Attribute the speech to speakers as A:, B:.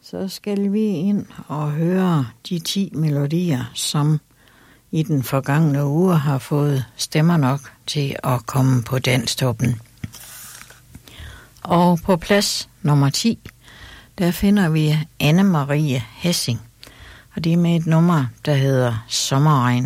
A: Så skal vi ind og høre de 10 melodier, som i den forgangne uge har fået stemmer nok til at komme på Danstoppen. Og på plads nummer 10, der finder vi Anne-Marie Hessing. Og det er med et nummer, der hedder Sommerregn.